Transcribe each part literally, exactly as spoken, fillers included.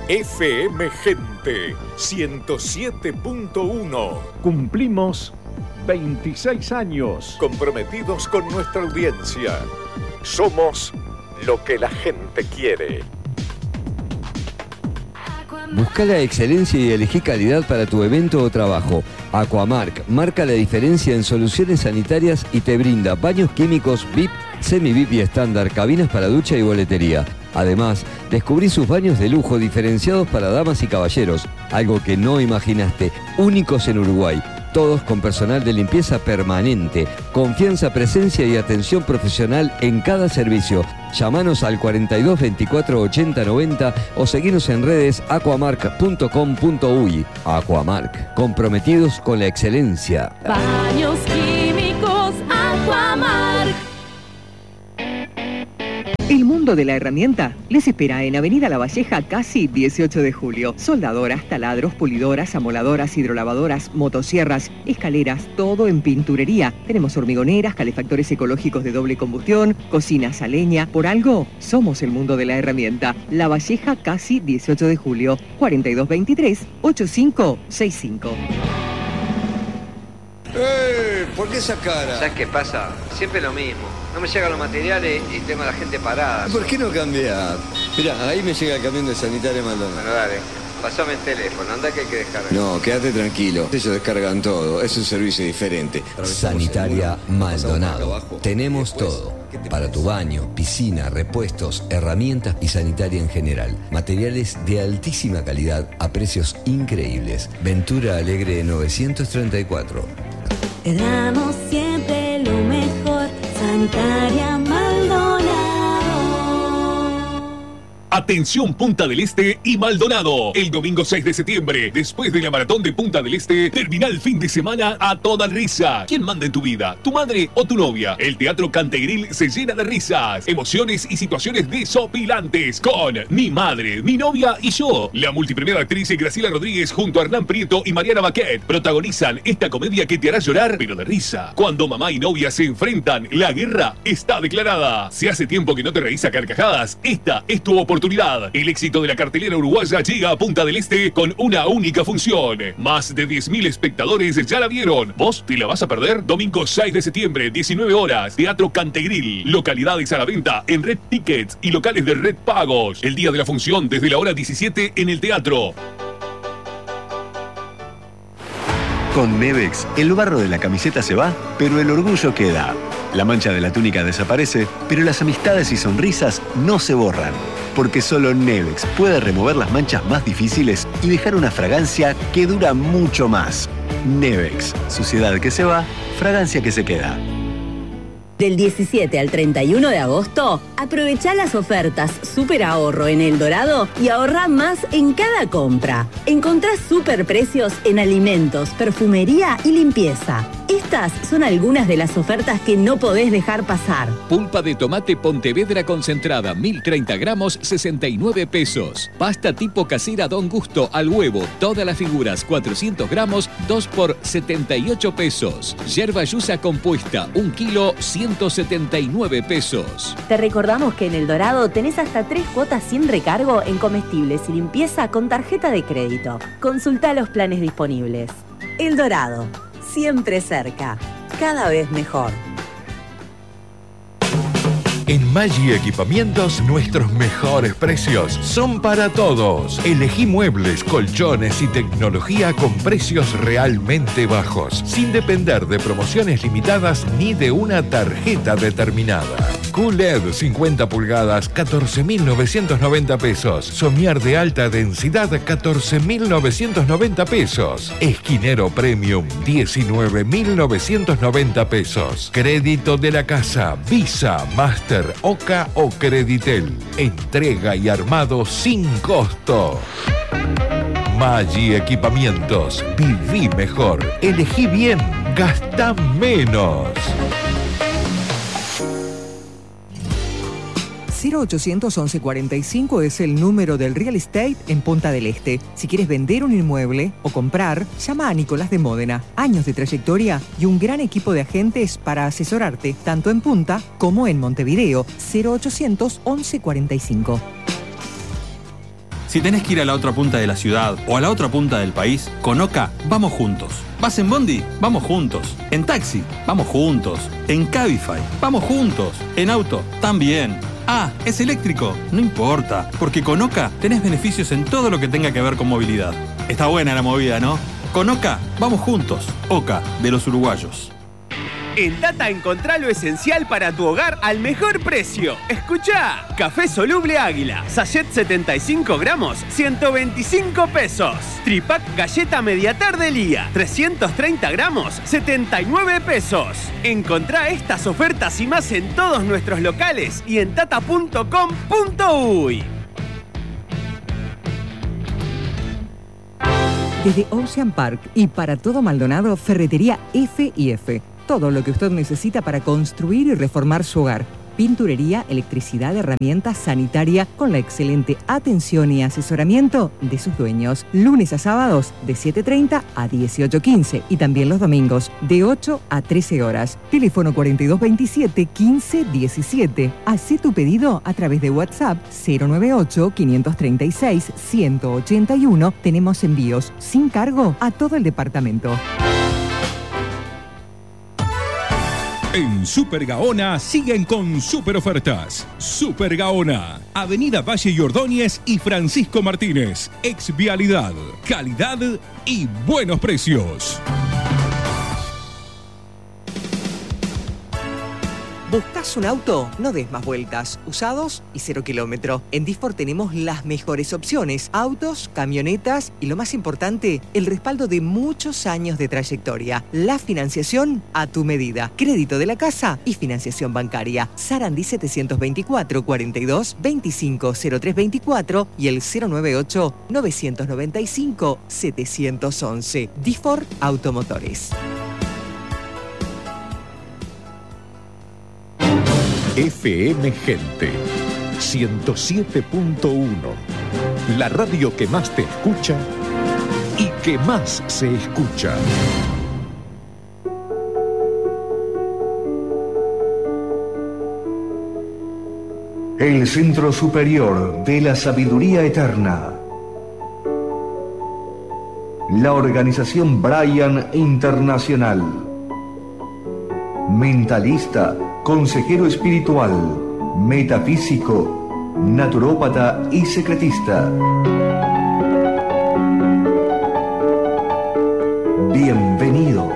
F M Gente ciento siete punto uno. Cumplimos veintiséis años. Comprometidos con nuestra audiencia. Somos lo que la gente quiere. Busca la excelencia y elegí calidad para tu evento o trabajo. Aquamark marca la diferencia en soluciones sanitarias y te brinda baños químicos V I P, semi-V I P y estándar, cabinas para ducha y boletería. Además, descubrí sus baños de lujo diferenciados para damas y caballeros, algo que no imaginaste, únicos en Uruguay. Todos con personal de limpieza permanente, confianza, presencia y atención profesional en cada servicio. Llámanos al cuarenta y dos veinticuatro ochenta noventa o seguinos en redes aquamark punto com punto uy. Aquamark, comprometidos con la excelencia. Baños químicos Aquamark. El mundo de la herramienta les espera en Avenida La Valleja, casi dieciocho de julio. Soldadoras, taladros, pulidoras, amoladoras, hidrolavadoras, motosierras, escaleras, todo en pinturería. Tenemos hormigoneras, calefactores ecológicos de doble combustión, cocinas a leña. Por algo, somos el mundo de la herramienta. La Valleja, casi dieciocho de julio. cuarenta y dos veintitrés ochenta y cinco sesenta y cinco. ¡Eh! ¿Por qué esa cara? ¿Sabes qué pasa? Siempre lo mismo. No me llegan los materiales y tengo a la gente parada. ¿Por qué no cambiar? Mirá, ahí me llega el camión de Sanitaria Maldonado. Bueno, dale. Pasame el teléfono, anda que hay que descargar. No, quédate tranquilo. Ellos descargan todo. Es un servicio diferente. Sanitaria Maldonado. Tenemos todo. Para tu baño, piscina, repuestos, herramientas y sanitaria en general. Materiales de altísima calidad a precios increíbles. Ventura Alegre novecientos treinta y cuatro. Te damos siempre lo mejor. Sanitaria Maldonado. Atención Punta del Este y Maldonado. El domingo seis de septiembre, después de la maratón de Punta del Este, termina el fin de semana a toda risa. ¿Quién manda en tu vida? ¿Tu madre o tu novia? El Teatro Cantegril se llena de risas, emociones y situaciones desopilantes con Mi Madre, Mi Novia y Yo. La multipremiada actriz Graciela Rodríguez junto a Hernán Prieto y Mariana Baquet protagonizan esta comedia que te hará llorar, pero de risa. Cuando mamá y novia se enfrentan, la guerra está declarada. Si hace tiempo que no te reís a carcajadas, esta es tu oportunidad. El éxito de la cartelera uruguaya llega a Punta del Este con una única función. Más de diez mil espectadores ya la vieron. ¿Vos te la vas a perder? Domingo seis de septiembre, diecinueve horas, Teatro Cantegril. Localidades a la venta en Red Tickets y locales de Red Pagos. El día de la función desde la hora diecisiete en el teatro. Con Nevex, el barro de la camiseta se va, pero el orgullo queda. La mancha de la túnica desaparece, pero las amistades y sonrisas no se borran. Porque solo Nevex puede remover las manchas más difíciles y dejar una fragancia que dura mucho más. Nevex, suciedad que se va, fragancia que se queda. Del diecisiete al treinta y uno de agosto, aprovecha las ofertas Super Ahorro en El Dorado y ahorrá más en cada compra. Encontrás super precios en alimentos, perfumería y limpieza. Estas son algunas de las ofertas que no podés dejar pasar. Pulpa de tomate Pontevedra concentrada, mil treinta gramos, sesenta y nueve pesos. Pasta tipo casera Don Gusto al huevo, todas las figuras, cuatrocientos gramos, dos por setenta y ocho pesos. Yerba yusa compuesta, un kilo, ciento setenta y nueve pesos. Te recordamos que en El Dorado tenés hasta tres cuotas sin recargo en comestibles y limpieza con tarjeta de crédito. Consulta los planes disponibles. El Dorado, siempre cerca, cada vez mejor. En Maggi Equipamientos, nuestros mejores precios son para todos. Elegí muebles, colchones y tecnología con precios realmente bajos, sin depender de promociones limitadas ni de una tarjeta determinada. Q L E D cincuenta pulgadas, catorce mil novecientos noventa pesos. Somier de alta densidad, catorce mil novecientos noventa pesos. Esquinero Premium, diecinueve mil novecientos noventa pesos. Crédito de la casa, Visa, Master, Oca o Creditel. Entrega y armado sin costo. Maggi Equipamientos. Viví mejor. Elegí bien. Gastá menos. cero ochocientos once cuarenta y cinco es el número del real estate en Punta del Este. Si quieres vender un inmueble o comprar, llama a Nicolás de Módena. Años de trayectoria y un gran equipo de agentes para asesorarte, tanto en Punta como en Montevideo. cero ochocientos once cuarenta y cinco. Si tenés que ir a la otra punta de la ciudad o a la otra punta del país, con Oca vamos juntos. ¿Vas en bondi? Vamos juntos. ¿En taxi? Vamos juntos. ¿En Cabify? Vamos juntos. ¿En auto? También. Ah, ¿es eléctrico? No importa, porque con Oca tenés beneficios en todo lo que tenga que ver con movilidad. Está buena la movida, ¿no? Con Oca vamos juntos. Oca, de los uruguayos. En Tata encontrá lo esencial para tu hogar al mejor precio. Escuchá, café soluble Águila, sachet setenta y cinco gramos, ciento veinticinco pesos. Tripac galleta media tarde Lía, trescientos treinta gramos, setenta y nueve pesos. Encontrá estas ofertas y más en todos nuestros locales y en tata punto com punto uy. Desde Ocean Park y para todo Maldonado, Ferretería F y F. Todo lo que usted necesita para construir y reformar su hogar. Pinturería, electricidad, herramientas, sanitaria, con la excelente atención y asesoramiento de sus dueños. Lunes a sábados de siete treinta a dieciocho quince y también los domingos de ocho a trece horas. Teléfono cuarenta y dos veintisiete, quince diecisiete. Hacé tu pedido a través de WhatsApp cero noventa y ocho, quinientos treinta y seis, ciento ochenta y uno. Tenemos envíos sin cargo a todo el departamento. En Super Gaona siguen con super ofertas. Super Gaona, Avenida Valle y Ordóñez y Francisco Martínez. Ex Vialidad, calidad y buenos precios. ¿Buscas un auto? No des más vueltas. Usados y cero kilómetro. En Disfor tenemos las mejores opciones. Autos, camionetas y lo más importante, el respaldo de muchos años de trayectoria. La financiación a tu medida. Crédito de la casa y financiación bancaria. Sarandí setecientos veinticuatro, cuarenta y dos, veinticinco, cero tres veinticuatro y el cero noventa y ocho, novecientos noventa y cinco, setecientos once. Disfor Automotores. F M Gente ciento siete punto uno, la radio que más te escucha y que más se escucha. El Centro Superior de la Sabiduría Eterna. La organización Brian Internacional. Mentalista, consejero espiritual, metafísico, naturópata y secretista. Bienvenidos.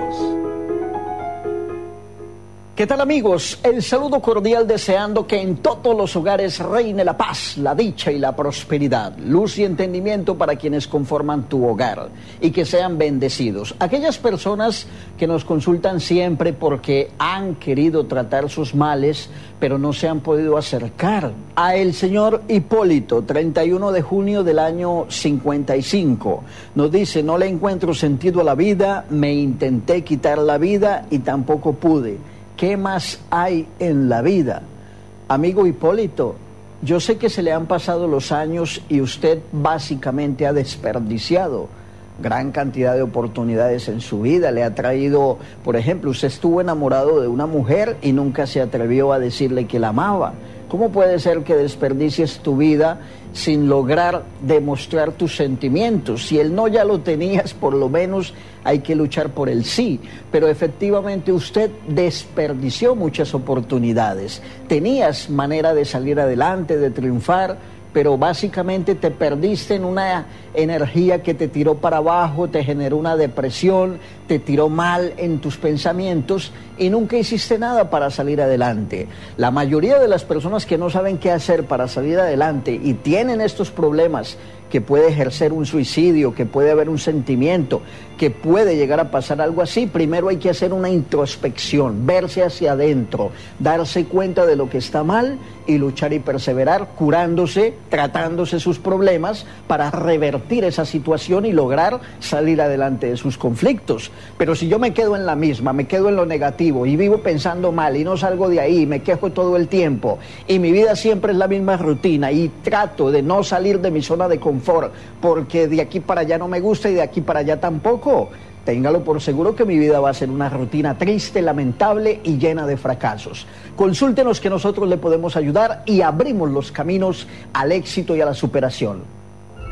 ¿Qué tal, amigos? El saludo cordial deseando que en todos los hogares reine la paz, la dicha y la prosperidad, luz y entendimiento para quienes conforman tu hogar y que sean bendecidos. Aquellas personas que nos consultan siempre porque han querido tratar sus males, pero no se han podido acercar a el señor Hipólito, treinta y uno de junio del año cincuenta y cinco. Nos dice: no le encuentro sentido a la vida, me intenté quitar la vida y tampoco pude. ¿Qué más hay en la vida? Amigo Hipólito, yo sé que se le han pasado los años y usted básicamente ha desperdiciado gran cantidad de oportunidades en su vida. Le ha traído, por ejemplo, usted estuvo enamorado de una mujer y nunca se atrevió a decirle que la amaba. ¿Cómo puede ser que desperdicies tu vida sin lograr demostrar tus sentimientos? Si el no ya lo tenías, por lo menos hay que luchar por el sí. Pero efectivamente usted desperdició muchas oportunidades. Tenías manera de salir adelante, de triunfar, pero básicamente te perdiste en una energía que te tiró para abajo, te generó una depresión, te tiró mal en tus pensamientos y nunca hiciste nada para salir adelante. La mayoría de las personas que no saben qué hacer para salir adelante y tienen estos problemas, que puede ejercer un suicidio, que puede haber un sentimiento, que puede llegar a pasar algo así, primero hay que hacer una introspección, verse hacia adentro, darse cuenta de lo que está mal y luchar y perseverar, curándose, tratándose sus problemas para revertir esa situación y lograr salir adelante de sus conflictos. Pero si yo me quedo en la misma, me quedo en lo negativo y vivo pensando mal y no salgo de ahí, me quejo todo el tiempo y mi vida siempre es la misma rutina y trato de no salir de mi zona de confort porque de aquí para allá no me gusta y de aquí para allá tampoco, téngalo por seguro que mi vida va a ser una rutina triste, lamentable y llena de fracasos. Consúltenos que nosotros le podemos ayudar y abrimos los caminos al éxito y a la superación.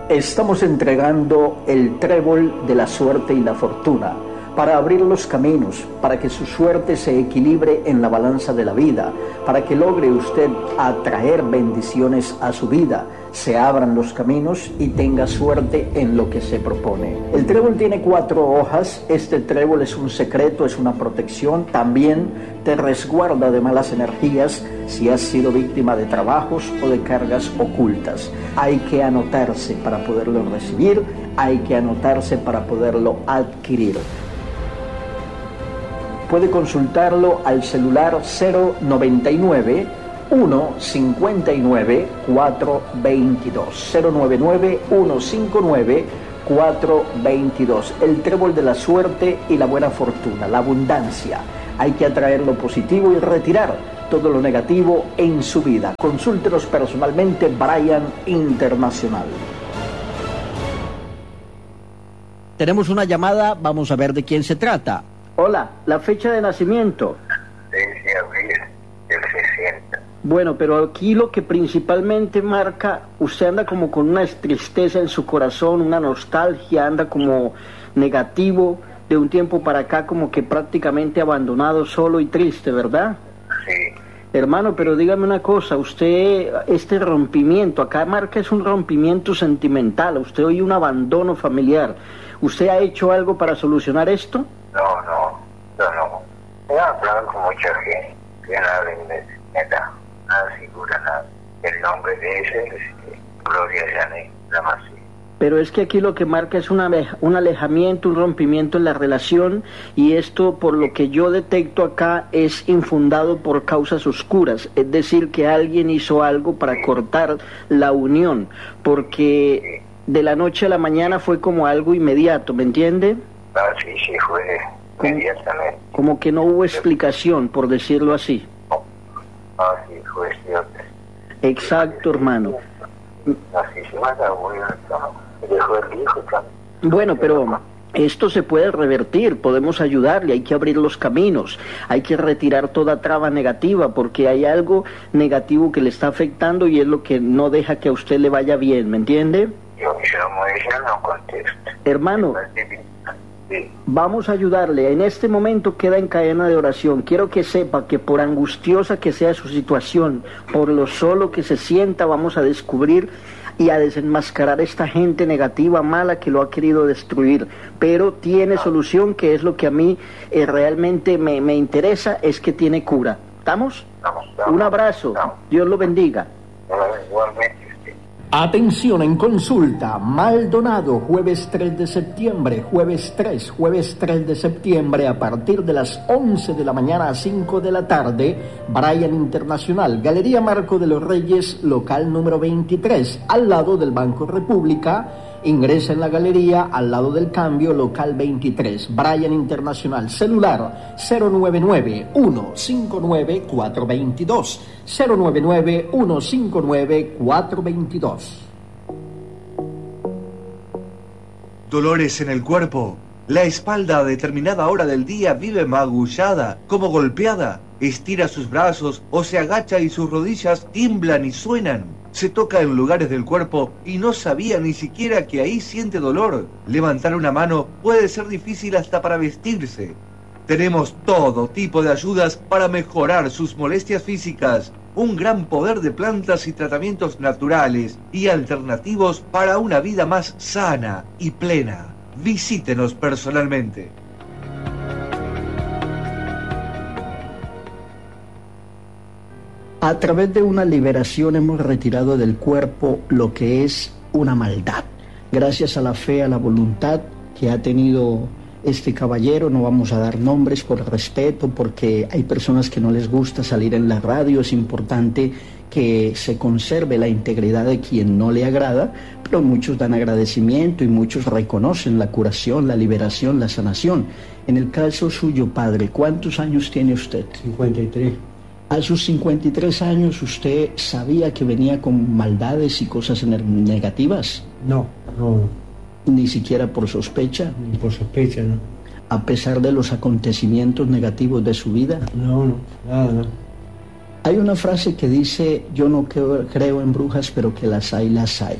Estamos entregando el trébol de la suerte y la fortuna para abrir los caminos, para que su suerte se equilibre en la balanza de la vida, para que logre usted atraer bendiciones a su vida, se abran los caminos y tenga suerte en lo que se propone. El trébol tiene cuatro hojas. Este trébol es un secreto, es una protección. También te resguarda de malas energías si has sido víctima de trabajos o de cargas ocultas. Hay que anotarse para poderlo recibir, hay que anotarse para poderlo adquirir. Puede consultarlo al celular cero noventa y nueve, uno cincuenta y nueve, cuatro veintidós. cero noventa y nueve, uno cincuenta y nueve, cuatro veintidós. El trébol de la suerte y la buena fortuna, la abundancia. Hay que atraer lo positivo y retirar todo lo negativo en su vida. Consúltenos personalmente, Brian Internacional. Tenemos una llamada, vamos a ver de quién se trata. Hola, la fecha de nacimiento. seis de abril del sesenta. Bueno, pero aquí lo que principalmente marca, usted anda como con una tristeza en su corazón, una nostalgia, anda como negativo de un tiempo para acá, como que prácticamente abandonado, solo y triste, ¿verdad? Sí. Hermano, pero dígame una cosa, usted, este rompimiento, acá marca es un rompimiento sentimental, usted oye un abandono familiar. ¿Usted ha hecho algo para solucionar esto? No, no, no, no. He hablado con mucha gente, que nadie me da, nada figura, nada. El nombre de ese es eh, Gloria Janet, la más. Pero es que aquí lo que marca es una, un alejamiento, un rompimiento en la relación, y esto, por lo que yo detecto acá, es infundado por causas oscuras, es decir, que alguien hizo algo para cortar la unión, porque de la noche a la mañana fue como algo inmediato, ¿me entiende? Ah, sí, sí, fue inmediatamente. Como, como que no hubo explicación, por decirlo así. Ah, sí, fue cierto. Exacto, hermano. Así se mata, bueno, dejó el hijo también. Bueno, pero esto se puede revertir, podemos ayudarle, hay que abrir los caminos, hay que retirar toda traba negativa, porque hay algo negativo que le está afectando y es lo que no deja que a usted le vaya bien, ¿me entiende? Yo llamo a ella, no contesto. Hermano, sí. Vamos a ayudarle, en este momento queda en cadena de oración. Quiero que sepa que por angustiosa que sea su situación, por lo solo que se sienta, vamos a descubrir y a desenmascarar esta gente negativa, mala, que lo ha querido destruir, pero tiene solución, que es lo que a mí eh, realmente me, me interesa, es que tiene cura. ¿Estamos? Estamos, estamos. Un abrazo, Estamos. Dios lo bendiga. Igualmente. Atención en consulta, Maldonado, jueves tres de septiembre, jueves tres, jueves tres de septiembre, a partir de las once de la mañana a cinco de la tarde, Brian Internacional, Galería Marco de los Reyes, local número veintitrés, al lado del Banco República. Ingresa en la galería, al lado del cambio, local veintitrés, Brian Internacional, celular cero noventa y nueve, uno cincuenta y nueve, cuatro veintidós, cero noventa y nueve, uno cincuenta y nueve, cuatro veintidós. Dolores en el cuerpo. La espalda a determinada hora del día vive magullada, como golpeada. Estira sus brazos o se agacha y sus rodillas tiemblan y suenan. Se toca en lugares del cuerpo y no sabía ni siquiera que ahí siente dolor. Levantar una mano puede ser difícil hasta para vestirse. Tenemos todo tipo de ayudas para mejorar sus molestias físicas. Un gran poder de plantas y tratamientos naturales y alternativos para una vida más sana y plena. Visítenos personalmente. A través de una liberación hemos retirado del cuerpo lo que es una maldad. Gracias a la fe, a la voluntad que ha tenido este caballero, no vamos a dar nombres por respeto, porque hay personas que no les gusta salir en la radio. Es importante que se conserve la integridad de quien no le agrada, pero muchos dan agradecimiento y muchos reconocen la curación, la liberación, la sanación. En el caso suyo, padre, ¿cuántos años tiene usted? cincuenta y tres. A sus cincuenta y tres años, ¿usted sabía que venía con maldades y cosas negativas? No, no. ¿Ni siquiera por sospecha? Ni por sospecha, no. ¿A pesar de los acontecimientos negativos de su vida? No, no, nada, no. Hay una frase que dice, yo no creo en brujas, pero que las hay, las hay.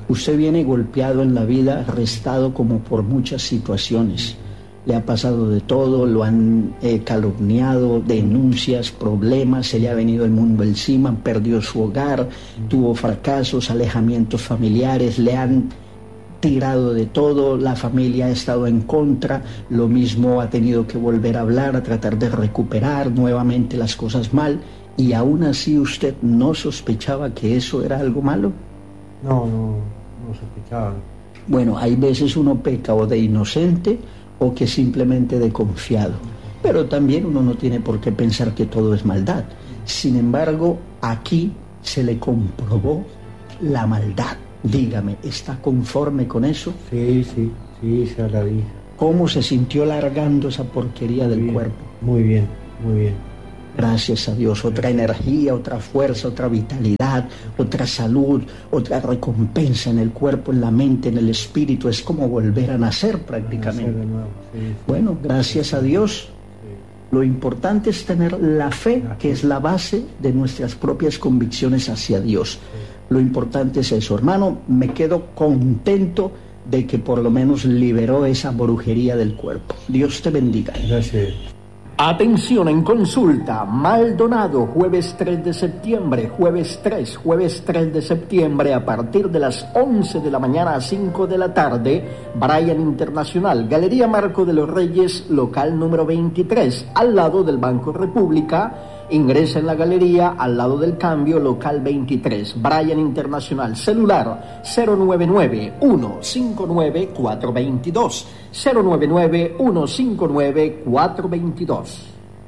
Usted viene golpeado en la vida, arrestado como por muchas situaciones. Le ha pasado de todo, lo han eh, calumniado, denuncias, problemas, se le ha venido el mundo encima, perdió su hogar, tuvo fracasos, alejamientos familiares, le han tirado de todo, la familia ha estado en contra, lo mismo ha tenido que volver a hablar, a tratar de recuperar nuevamente las cosas mal, y aún así usted no sospechaba que eso era algo malo. No, no, no sospechaba. Bueno, hay veces uno peca o de inocente o que simplemente de confiado, pero también uno no tiene por qué pensar que todo es maldad. Sin embargo, aquí se le comprobó la maldad. Dígame, ¿está conforme con eso? Sí, sí, sí, se la dije. ¿Cómo se sintió largando esa porquería del bien, cuerpo? Muy bien, muy bien. Gracias a Dios, otra energía, otra fuerza, otra vitalidad, otra salud, otra recompensa en el cuerpo, en la mente, en el espíritu. Es como volver a nacer prácticamente. Nacer de nuevo, sí, sí. Bueno, gracias a Dios. Sí. Lo importante es tener la fe, que es la base de nuestras propias convicciones hacia Dios. Sí. Lo importante es eso. Hermano, me quedo contento de que por lo menos liberó esa brujería del cuerpo. Dios te bendiga. Gracias. Atención en consulta, Maldonado, jueves tres de septiembre, jueves tres, jueves tres de septiembre a partir de las once de la mañana a cinco de la tarde, Bryan Internacional, Galería Marco de los Reyes, local número veintitrés, al lado del Banco República. Ingresa en la galería, al lado del cambio, local veintitrés, Bryan Internacional, celular cero nueve nueve, uno cinco nueve, cuatro dos dos, cero nueve nueve, uno cinco nueve, cuatro dos dos.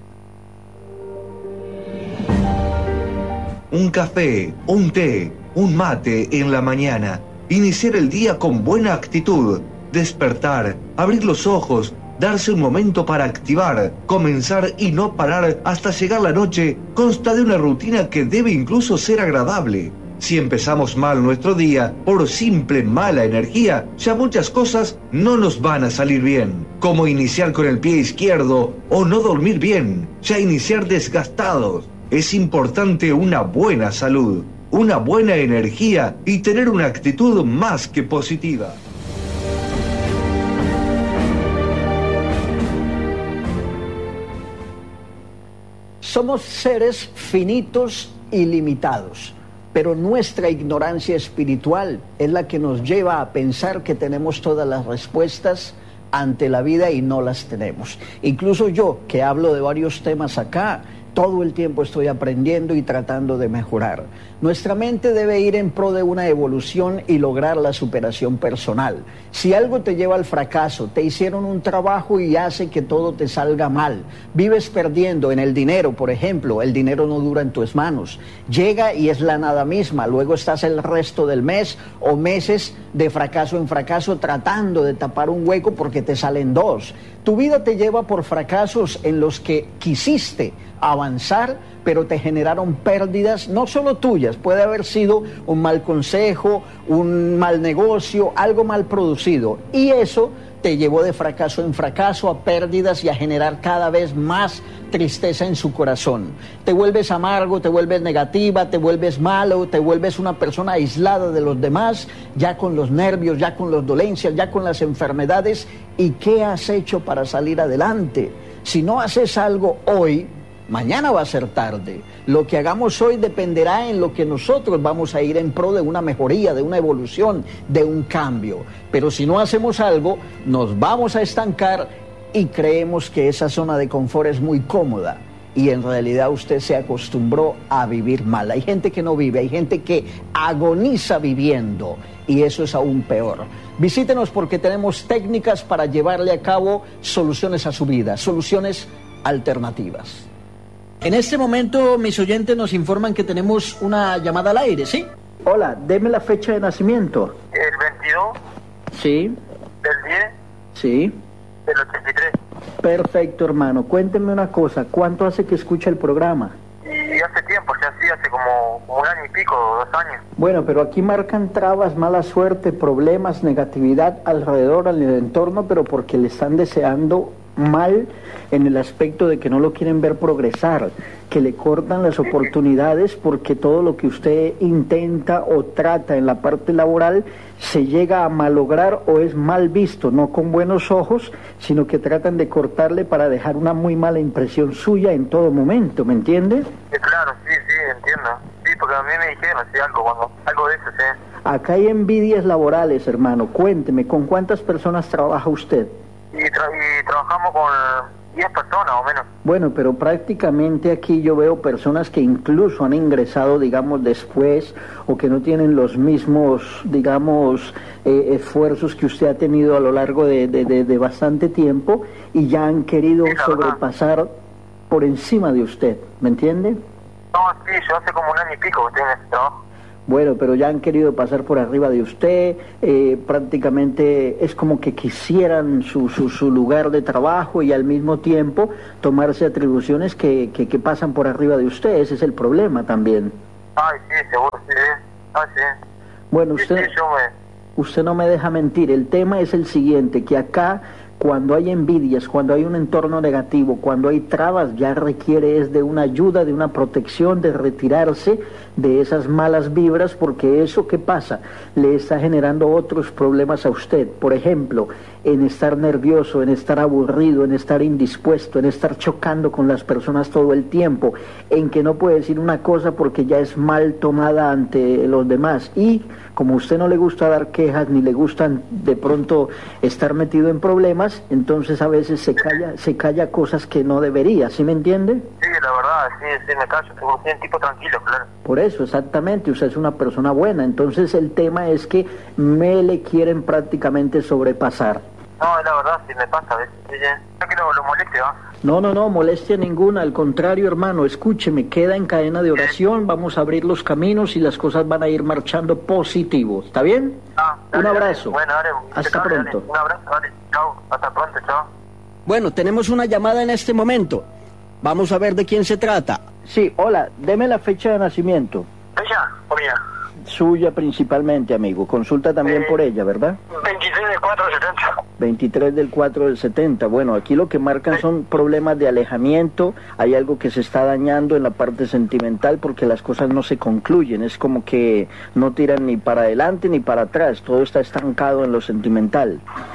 Un café, un té, un mate en la mañana, iniciar el día con buena actitud, despertar, abrir los ojos, darse un momento para activar, comenzar y no parar hasta llegar la noche, consta de una rutina que debe incluso ser agradable. Si empezamos mal nuestro día por simple mala energía, ya muchas cosas no nos van a salir bien, como iniciar con el pie izquierdo o no dormir bien, ya iniciar desgastados. Es importante una buena salud, una buena energía y tener una actitud más que positiva. Somos seres finitos y limitados, pero nuestra ignorancia espiritual es la que nos lleva a pensar que tenemos todas las respuestas ante la vida y no las tenemos. Incluso yo, que hablo de varios temas acá, todo el tiempo estoy aprendiendo y tratando de mejorar. Nuestra mente debe ir en pro de una evolución y lograr la superación personal. Si algo te lleva al fracaso, te hicieron un trabajo y hace que todo te salga mal, vives perdiendo en el dinero, por ejemplo, el dinero no dura en tus manos, llega y es la nada misma, luego estás el resto del mes o meses de fracaso en fracaso tratando de tapar un hueco porque te salen dos. Tu vida te lleva por fracasos en los que quisiste avanzar, pero te generaron pérdidas, no solo tuyas, puede haber sido un mal consejo, un mal negocio, algo mal producido, y eso te llevó de fracaso en fracaso a pérdidas y a generar cada vez más tristeza en su corazón. Te vuelves amargo, te vuelves negativa, te vuelves malo, te vuelves una persona aislada de los demás, ya con los nervios, ya con las dolencias, ya con las enfermedades. ¿Y qué has hecho para salir adelante? Si no haces algo hoy, mañana va a ser tarde. Lo que hagamos hoy dependerá en lo que nosotros vamos a ir en pro de una mejoría, de una evolución, de un cambio. Pero si no hacemos algo, nos vamos a estancar y creemos que esa zona de confort es muy cómoda. Y en realidad usted se acostumbró a vivir mal. Hay gente que no vive, hay gente que agoniza viviendo. Y eso es aún peor. Visítenos porque tenemos técnicas para llevarle a cabo soluciones a su vida, soluciones alternativas. En este momento mis oyentes nos informan que tenemos una llamada al aire, ¿sí? Hola, deme la fecha de nacimiento. El veintidós. Sí. Del diez. Sí. Del ochenta y tres. Perfecto, hermano. Cuénteme una cosa, ¿cuánto hace que escucha el programa? Y hace tiempo, ya sí, hace como, como un año y pico, dos años. Bueno, pero aquí marcan trabas, mala suerte, problemas, negatividad alrededor, al entorno, pero porque le están deseando mal en el aspecto de que no lo quieren ver progresar, que le cortan las oportunidades porque todo lo que usted intenta o trata en la parte laboral se llega a malograr o es mal visto, no con buenos ojos, sino que tratan de cortarle para dejar una muy mala impresión suya en todo momento, ¿me entiende? Sí, claro, sí, sí, entiendo. Sí, porque a mí me dijeron, sí, algo, cuando, algo de eso, sí. Acá hay envidias laborales, hermano. Cuénteme, ¿con cuántas personas trabaja usted? Y, tra y trabajamos con diez personas o menos. Bueno, pero prácticamente aquí yo veo personas que incluso han ingresado, digamos, después o que no tienen los mismos, digamos, eh, esfuerzos que usted ha tenido a lo largo de, de, de, de bastante tiempo y ya han querido sí, sobrepasar por encima de usted, ¿me entiende? No, sí, yo hace como un año y pico que estoy en ese trabajo. Bueno, pero ya han querido pasar por arriba de usted, eh, prácticamente es como que quisieran su, su, su lugar de trabajo y al mismo tiempo tomarse atribuciones que, que, que pasan por arriba de usted, ese es el problema también. Ay, sí, seguro, sí, ah, sí. Bueno, usted, sí, sí, yo me... usted no me deja mentir, el tema es el siguiente, que acá cuando hay envidias, cuando hay un entorno negativo, cuando hay trabas, ya requiere es de una ayuda, de una protección, de retirarse de esas malas vibras, porque eso, ¿qué pasa? Le está generando otros problemas a usted. Por ejemplo, en estar nervioso, en estar aburrido, en estar indispuesto, en estar chocando con las personas todo el tiempo, en que no puede decir una cosa porque ya es mal tomada ante los demás. Y como a usted no le gusta dar quejas, ni le gustan de pronto estar metido en problemas, entonces a veces se calla, se calla cosas que no debería, ¿sí me entiende? Sí, la verdad, sí, sí me callo, soy un tipo tranquilo, claro. Por eso, exactamente, usted es una persona buena, entonces el tema es que me le quieren prácticamente sobrepasar. No, la verdad, sí me pasa a veces, sí, sí. No que lo, lo moleste, ¿va? No, no, no, molestia ninguna, al contrario, hermano, escúcheme, queda en cadena de oración, vamos a abrir los caminos y las cosas van a ir marchando positivo, ¿está bien? Ah, dale, un abrazo. Dale. Bueno, dale, hasta dale, pronto. Dale. Un abrazo, dale, chao, hasta pronto, chao. Bueno, tenemos una llamada en este momento, vamos a ver de quién se trata. Sí, hola, deme la fecha de nacimiento. ¿Fecha o mía? Suya principalmente, amigo, consulta también eh, por ella, ¿verdad? veintitrés del cuatro del setenta. veintitrés del cuatro del setenta. Bueno, aquí lo que marcan son problemas de alejamiento, hay algo que se está dañando en la parte sentimental porque las cosas no se concluyen, es como que no tiran ni para adelante ni para atrás, todo está estancado en lo sentimental.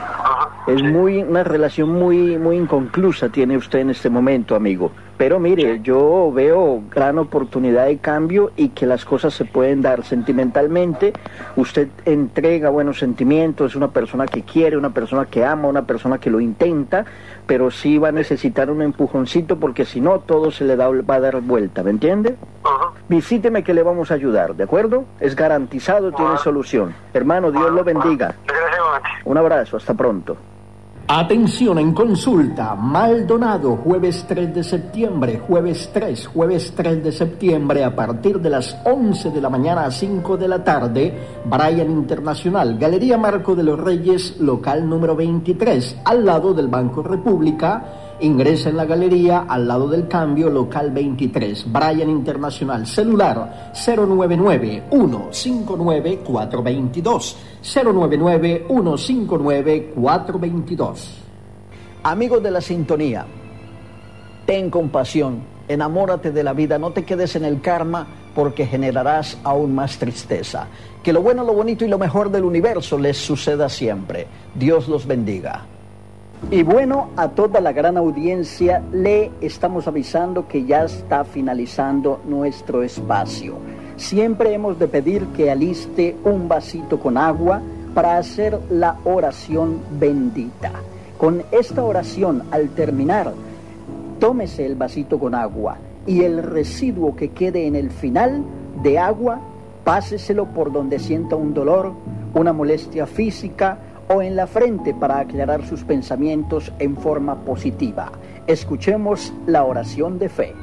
Es muy una relación muy muy inconclusa tiene usted en este momento, amigo. Pero mire, yo veo gran oportunidad de cambio y que las cosas se pueden dar sentimentalmente. Usted entrega buenos sentimientos, es una persona que quiere, una persona que ama, una persona que lo intenta, pero sí va a necesitar un empujoncito porque si no todo se le da, va a dar vuelta, ¿me entiende? Uh-huh. Visíteme que le vamos a ayudar, ¿de acuerdo? Es garantizado, uh-huh. Tiene solución. Hermano, Dios lo bendiga. Un abrazo, hasta pronto. Atención en consulta, Maldonado, jueves tres de septiembre, jueves tres, jueves tres de septiembre a partir de las once de la mañana a cinco de la tarde, Bryan Internacional, Galería Marco de los Reyes, local número veintitrés, al lado del Banco República. Ingresa en la galería al lado del cambio, local veintitrés, Bryan Internacional, celular cero nueve nueve, uno cinco nueve, cuatro dos dos, cero nueve nueve, uno cinco nueve, cuatro dos dos. Amigos de la sintonía, ten compasión, enamórate de la vida, no te quedes en el karma porque generarás aún más tristeza. Que lo bueno, lo bonito y lo mejor del universo les suceda siempre. Dios los bendiga. Y bueno, a toda la gran audiencia le estamos avisando que ya está finalizando nuestro espacio. Siempre hemos de pedir que aliste un vasito con agua para hacer la oración bendita. Con esta oración, al terminar, tómese el vasito con agua y el residuo que quede en el final de agua, páseselo por donde sienta un dolor, una molestia física, o en la frente para aclarar sus pensamientos en forma positiva. Escuchemos la oración de fe.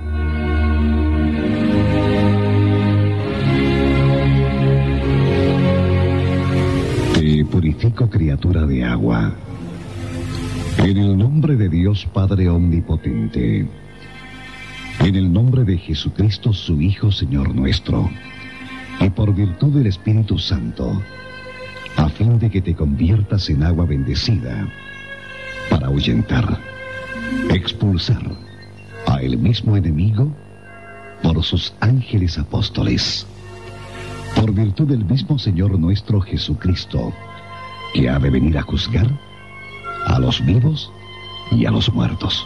Te purifico, criatura de agua, en el nombre de Dios Padre Omnipotente, en el nombre de Jesucristo, su Hijo, Señor nuestro, y por virtud del Espíritu Santo, a fin de que te conviertas en agua bendecida, para ahuyentar, expulsar a el mismo enemigo por sus ángeles apóstoles, por virtud del mismo Señor nuestro Jesucristo, que ha de venir a juzgar a los vivos y a los muertos.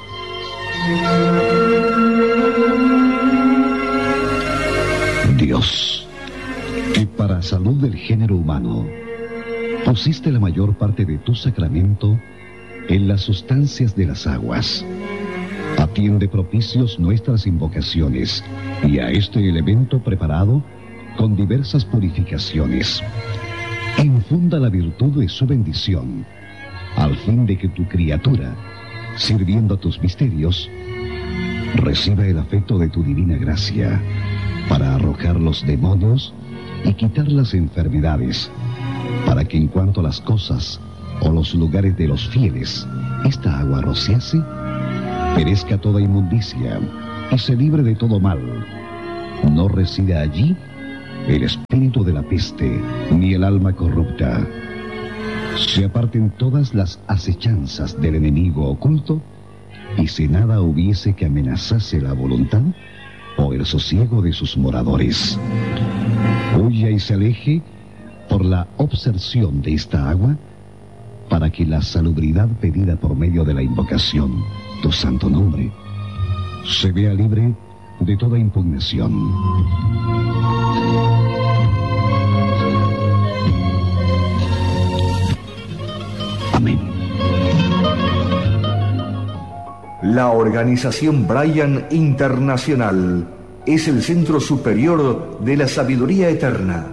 Dios, que para salud del género humano pusiste la mayor parte de tu sacramento en las sustancias de las aguas, atiende propicios nuestras invocaciones y a este elemento preparado con diversas purificaciones. Infunda la virtud de su bendición, al fin de que tu criatura, sirviendo a tus misterios, reciba el afecto de tu divina gracia para arrojar los demonios y quitar las enfermedades, para que en cuanto a las cosas o los lugares de los fieles esta agua rociase, perezca toda inmundicia y se libre de todo mal. No resida allí el espíritu de la peste, ni el alma corrupta. Se aparten todas las acechanzas del enemigo oculto, y si nada hubiese que amenazase la voluntad o el sosiego de sus moradores, huya y se aleje por la obserción de esta agua, para que la salubridad pedida por medio de la invocación, tu santo nombre, se vea libre de toda impugnación. Amén. La organización Bryan Internacional es el centro superior de la sabiduría eterna.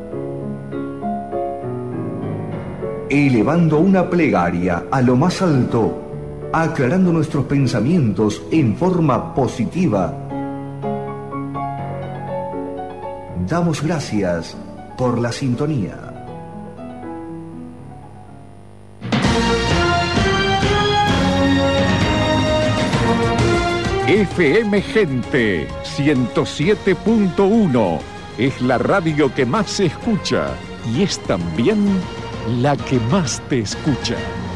Elevando una plegaria a lo más alto, aclarando nuestros pensamientos en forma positiva, damos gracias por la sintonía. F M Gente ciento siete punto uno es la radio que más se escucha y es también la que más te escucha.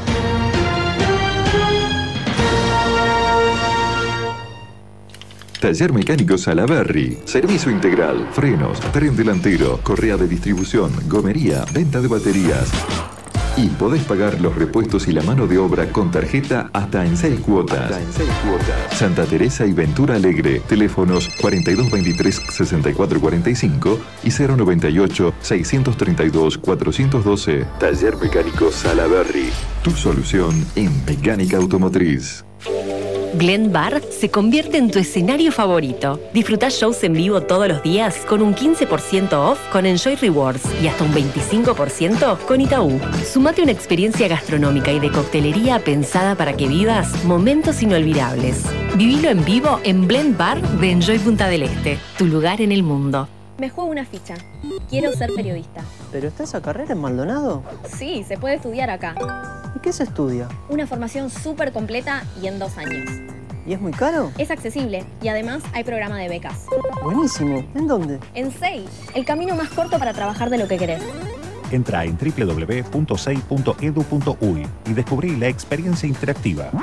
Taller Mecánico Salaberry. Servicio integral, frenos, tren delantero, correa de distribución, gomería, venta de baterías. Y podés pagar los repuestos y la mano de obra con tarjeta hasta en seis cuotas. Hasta en seis cuotas. Santa Teresa y Ventura Alegre. Teléfonos cuarenta y dos veintitrés sesenta y cuatro cuarenta y cinco y cero noventa y ocho seiscientos treinta y dos cuatrocientos doce. Taller Mecánico Salaberry. Tu solución en mecánica automotriz. Glen Bar se convierte en tu escenario favorito. Disfruta shows en vivo todos los días con un quince por ciento off con Enjoy Rewards y hasta un veinticinco por ciento con Itaú. Sumate a una experiencia gastronómica y de coctelería pensada para que vivas momentos inolvidables. Vivilo en vivo en Blend Bar de Enjoy Punta del Este, tu lugar en el mundo. Me juego una ficha. Quiero ser periodista. ¿Pero está esa carrera en Maldonado? Sí, se puede estudiar acá. ¿Y qué se estudia? Una formación súper completa y en dos años. ¿Y es muy caro? Es accesible y además hay programa de becas. Buenísimo. ¿En dónde? En S E I, el camino más corto para trabajar de lo que querés. Entra en doble u doble u doble u punto sei punto edu punto uy y descubrí la experiencia interactiva.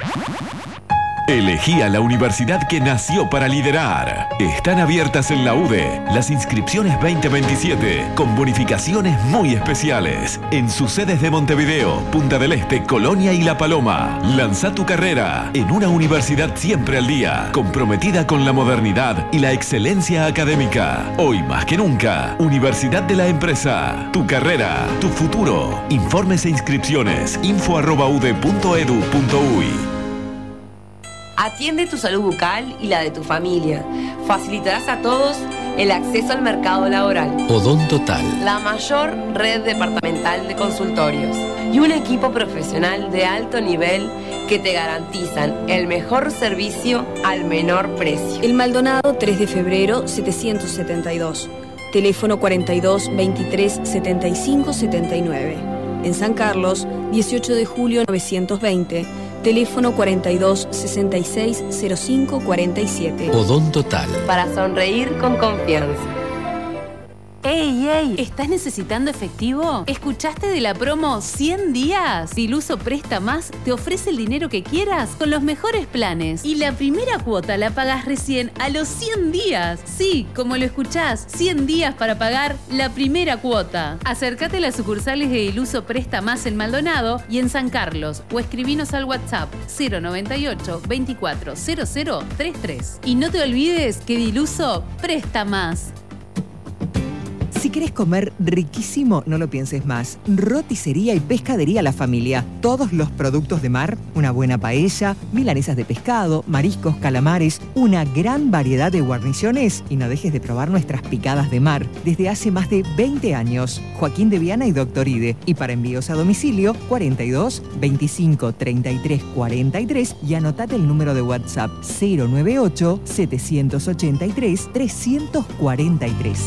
Elegí a la universidad que nació para liderar. Están abiertas en la U D E las inscripciones veinte veintisiete con bonificaciones muy especiales en sus sedes de Montevideo, Punta del Este, Colonia y La Paloma. Lanza tu carrera en una universidad siempre al día, comprometida con la modernidad y la excelencia académica. Hoy más que nunca, Universidad de la Empresa. Tu carrera, tu futuro. Informes e inscripciones info arroba ude punto edu punto uy. Atiende tu salud bucal y la de tu familia. Facilitarás a todos el acceso al mercado laboral. Odontotal. La mayor red departamental de consultorios y un equipo profesional de alto nivel que te garantizan el mejor servicio al menor precio. El Maldonado tres de febrero setecientos setenta y dos. Teléfono cuarenta y dos veintitrés setenta y cinco setenta y nueve. En San Carlos, dieciocho de julio novecientos veinte. Teléfono cuarenta y dos sesenta y seis cero cinco cuarenta y siete. Odontotal. Para sonreír con confianza. ¡Ey, ey! ¿Estás necesitando efectivo? ¿Escuchaste de la promo cien días? Diluso Presta Más te ofrece el dinero que quieras con los mejores planes. Y la primera cuota la pagas recién a los cien días. Sí, como lo escuchás, cien días para pagar la primera cuota. Acércate a las sucursales de Diluso Presta Más en Maldonado y en San Carlos o escribinos al WhatsApp cero noventa y ocho, veinticuatro, cero cero treinta y tres. Y no te olvides que Diluso Presta Más. Si querés comer riquísimo, no lo pienses más. Roticería y Pescadería La Familia. Todos los productos de mar, una buena paella, milanesas de pescado, mariscos, calamares, una gran variedad de guarniciones y no dejes de probar nuestras picadas de mar. Desde hace más de veinte años. Joaquín de Viana y Doctor Ide. Y para envíos a domicilio, cuarenta y dos, veinticinco, treinta y tres, cuarenta y tres y anotate el número de WhatsApp cero noventa y ocho, setecientos ochenta y tres, trescientos cuarenta y tres.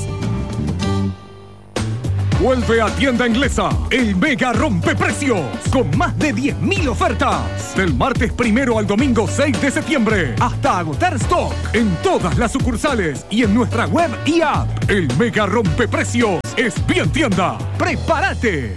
Vuelve a Tienda Inglesa, el mega rompeprecios, con más de diez mil ofertas. Del martes primero al domingo seis de septiembre, hasta agotar stock en todas las sucursales y en nuestra web y app. El mega rompeprecios es bien tienda. ¡Prepárate!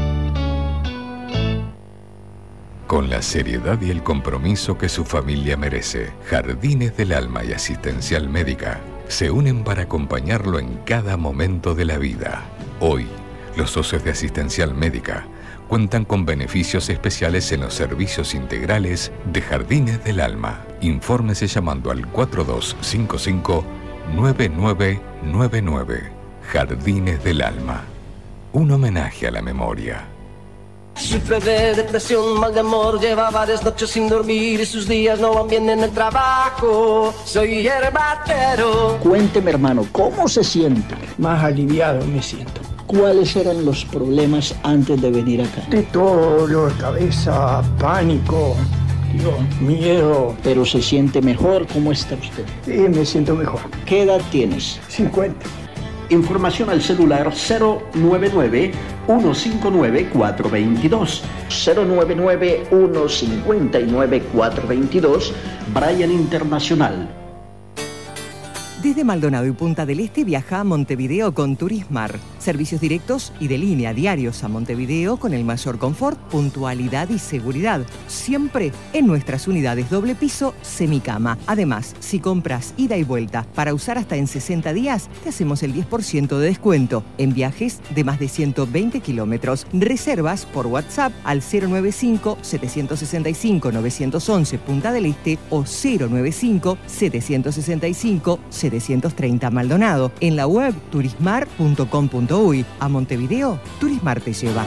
Con la seriedad y el compromiso que su familia merece, Jardines del Alma y Asistencial Médica se unen para acompañarlo en cada momento de la vida. Hoy, los socios de Asistencial Médica cuentan con beneficios especiales en los servicios integrales de Jardines del Alma. Infórmese llamando al cuatro dos cinco cinco, nueve nueve nueve nueve. Jardines del Alma. Un homenaje a la memoria. Sufre de depresión, mal de amor, lleva varias noches sin dormir y sus días no van bien en el trabajo. Soy herbatero. Cuénteme, hermano, ¿cómo se siente? Más aliviado me siento. ¿Cuáles eran los problemas antes de venir acá? De todo, dolor de cabeza, pánico, Dios, miedo. ¿Pero se siente mejor? ¿Cómo está usted? Sí, me siento mejor. ¿Qué edad tienes? cincuenta. Información al celular cero nueve nueve, uno cinco nueve, cuatro dos dos. cero nueve nueve, uno cinco nueve, cuatro dos dos. Brian Internacional. Desde Maldonado y Punta del Este viaja a Montevideo con Turismar. Servicios directos y de línea diarios a Montevideo con el mayor confort, puntualidad y seguridad. Siempre en nuestras unidades doble piso, semicama. Además, si compras ida y vuelta para usar hasta en sesenta días, te hacemos el diez por ciento de descuento en viajes de más de ciento veinte kilómetros. Reservas por WhatsApp al cero noventa y cinco, setecientos sesenta y cinco, novecientos once Punta del Este o cero noventa y cinco, setecientos sesenta y cinco, setecientos treinta Maldonado. En la web turismar punto com punto uy. A Montevideo, Turismar te lleva.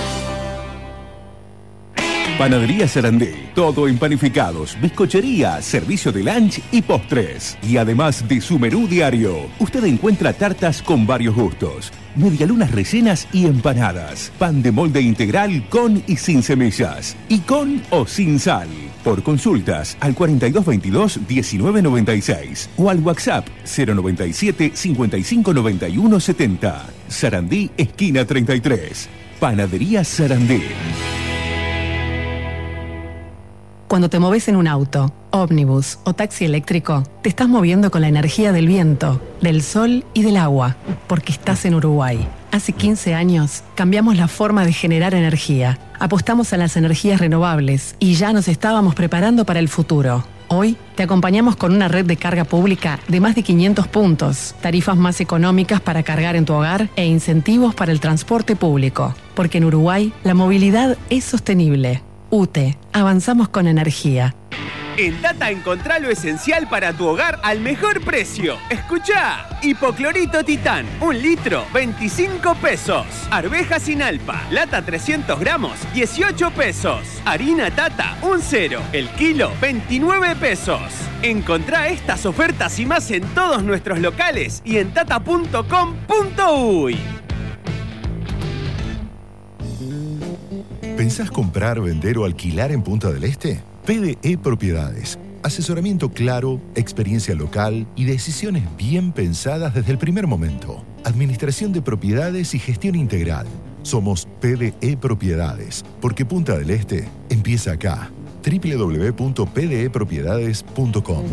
Panadería Sarandí, todo en panificados, bizcochería, servicio de lunch y postres. Y además de su menú diario, usted encuentra tartas con varios gustos, medialunas rellenas y empanadas, pan de molde integral con y sin semillas, y con o sin sal. Por consultas al cuarenta y dos veintidós, diecinueve noventa y seis o al WhatsApp cero noventa y siete, cincuenta y cinco noventa y uno setenta. Sarandí, esquina treinta y tres. Panadería Sarandí. Cuando te moves en un auto, ómnibus o taxi eléctrico, te estás moviendo con la energía del viento, del sol y del agua, porque estás en Uruguay. Hace quince años cambiamos la forma de generar energía, apostamos a las energías renovables y ya nos estábamos preparando para el futuro. Hoy te acompañamos con una red de carga pública de más de quinientos puntos, tarifas más económicas para cargar en tu hogar e incentivos para el transporte público, porque en Uruguay la movilidad es sostenible. U T E, avanzamos con energía. En Tata encontrá lo esencial para tu hogar al mejor precio. Escuchá, hipoclorito titán, un litro, veinticinco pesos. Arveja sin alpa, lata trescientos gramos, dieciocho pesos. Harina Tata, un cero, el kilo, veintinueve pesos. Encontrá estas ofertas y más en todos nuestros locales y en tata punto com punto uy. ¿Pensás comprar, vender o alquilar en Punta del Este? P D E Propiedades. Asesoramiento claro, experiencia local y decisiones bien pensadas desde el primer momento. Administración de propiedades y gestión integral. Somos P D E Propiedades, porque Punta del Este empieza acá. doble u doble u doble u punto p d e propiedades punto com.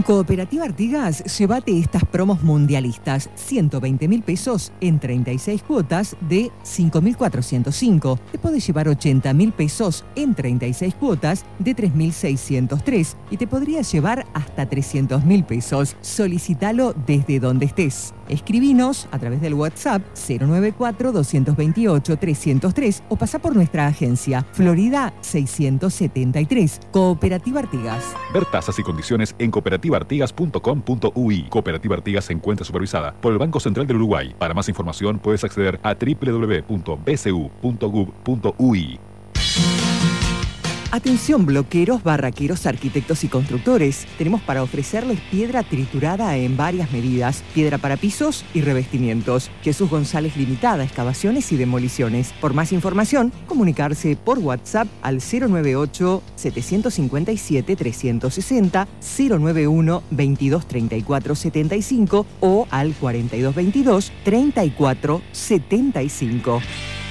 Con Cooperativa Artigas, llévate estas promos mundialistas. ciento veinte mil pesos en treinta y seis cuotas de cinco mil cuatrocientos cinco. Te podés llevar ochenta mil pesos en treinta y seis cuotas de tres mil seiscientos tres. Y te podrías llevar hasta trescientos mil pesos. Solicítalo desde donde estés. Escribinos a través del WhatsApp cero nueve cuatro, dos dos ocho, tres cero tres o pasá por nuestra agencia Florida seiscientos setenta y tres. Cooperativa Artigas. Ver tasas y condiciones en cooperativa artigas punto com punto u i. Cooperativa Artigas se encuentra supervisada por el Banco Central del Uruguay. Para más información puedes acceder a doble u doble u doble u punto b c u punto gov punto u i. Atención bloqueros, barraqueros, arquitectos y constructores. Tenemos para ofrecerles piedra triturada en varias medidas, piedra para pisos y revestimientos. Jesús González Limitada, excavaciones y demoliciones. Por más información, comunicarse por WhatsApp al cero nueve ocho, siete cinco siete, tres seis cero, cero nueve uno, veintidós treinta y cuatro setenta y cinco o al cuarenta y dos veintidós, treinta y cuatro setenta y cinco.